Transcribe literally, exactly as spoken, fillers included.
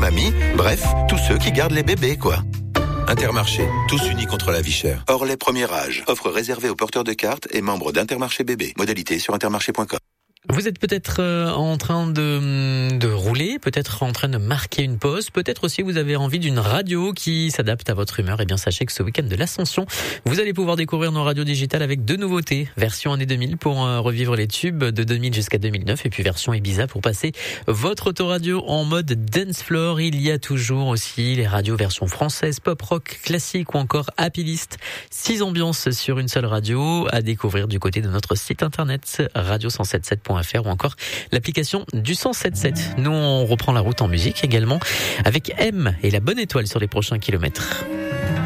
mamie, bref, tous ceux qui gardent les bébés, quoi. Intermarché, tous unis contre la vie chère. Orlais premier âge, offre réservée aux porteurs de cartes et membres d'Intermarché bébé. Modalité sur intermarché point com. Vous êtes peut-être euh, en train de, de rouler, peut-être en train de marquer une pause, peut-être aussi vous avez envie d'une radio qui s'adapte à votre humeur. Eh bien, sachez que ce week-end de l'Ascension, vous allez pouvoir découvrir nos radios digitales avec deux nouveautés. Version année deux mille pour euh, revivre les tubes de deux mille jusqu'à deux mille neuf et puis version Ibiza pour passer votre autoradio en mode dance floor. Il y a toujours aussi les radios version française, pop rock, classique ou encore happy list. Six ambiances sur une seule radio à découvrir du côté de notre site internet radio cent soixante-dix-sept point f r ou encore l'application du cent soixante-dix-sept. Nous, on reprend la route en musique également avec M et la bonne étoile sur les prochains kilomètres.